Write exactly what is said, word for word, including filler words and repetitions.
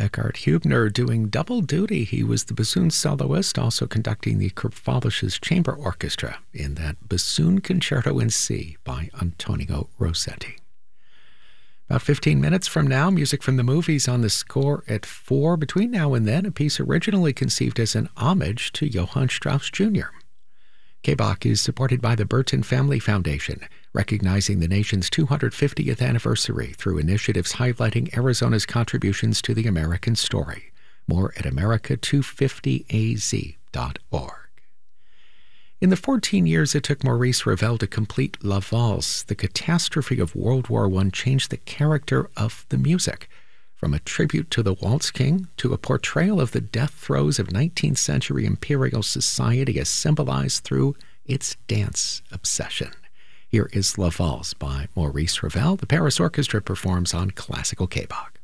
Eckhart Hubner doing double duty. He was the bassoon soloist, also conducting the Kripfalisch's chamber orchestra in that Bassoon Concerto in C by Antonio Rossetti. About fifteen minutes from now, music from the movies on the score at four. Between now and then, a piece originally conceived as an homage to Johann Strauss Junior K B O C is supported by the Burton Family Foundation, recognizing the nation's two hundred fiftieth anniversary through initiatives highlighting Arizona's contributions to the American story. More at America two fifty A Z dot org. In the fourteen years it took Maurice Ravel to complete La Valse, the catastrophe of World War One changed the character of the music, from a tribute to the Waltz King to a portrayal of the death throes of nineteenth century imperial society as symbolized through its dance obsession. Here is La Valse by Maurice Ravel. The Paris Orchestra performs on Classical K B O C.